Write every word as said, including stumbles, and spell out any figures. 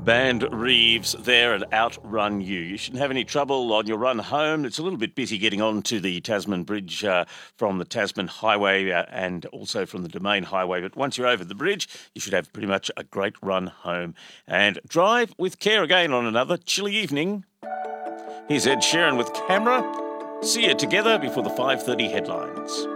Band Reeves there at Outrun You. You shouldn't have any trouble on your run home. It's a little bit busy getting on to the Tasman Bridge uh, from the Tasman Highway uh, and also from the Domain Highway. But once you're over the bridge, you should have pretty much a great run home. And drive with care again on another chilly evening. Here's Ed Sheeran with Camera. See you together before the five thirty headlines.